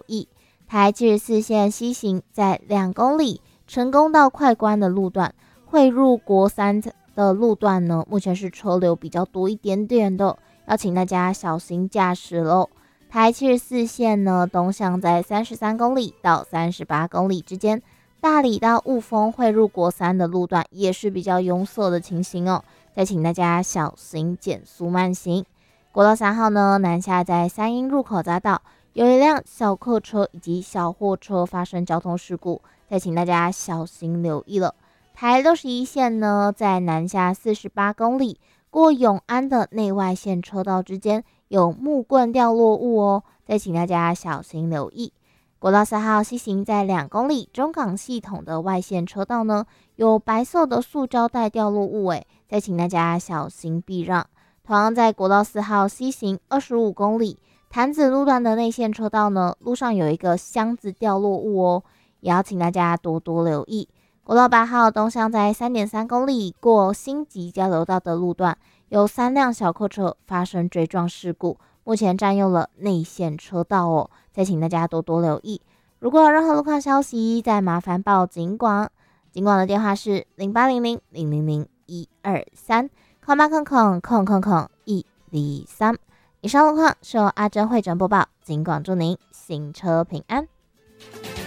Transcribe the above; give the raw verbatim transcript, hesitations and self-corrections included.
意。台七十四线西行在两公里，成功到快关的路段，汇入国三的路段呢，目前是车流比较多一点点的，要请大家小心驾驶喽。台七十四线呢，东向在三十三公里到三十八公里之间，大里到雾峰汇入国三的路段也是比较拥塞的情形哦，再请大家小心减速慢行。国道三号呢，南下在三鶯入口匝道，有一辆小客车以及小货车发生交通事故，再请大家小心留意了。台六十一线呢，在南下四十八公里，过永安的内外线车道之间有木棍掉落物哦，再请大家小心留意。国道四号西行在两公里，中港系统的外线车道呢，有白色的塑胶袋掉落物，诶，再请大家小心避让。同样在国道四号西行二十五公里，潭子路段的内线车道呢，路上有一个箱子掉落物哦，也要请大家多多留意。国道八号东向在 三点三公里，过新集交流道的路段，有三辆小客车发生追撞事故，目前占用了内线车道哦，再请大家多多留意。如果有任何路况消息，再麻烦报警广，警广的电话是零八零零零零零一二三，空八空空空空空一二三。以上路况是由阿珍会诊播报，警广祝您行车平安。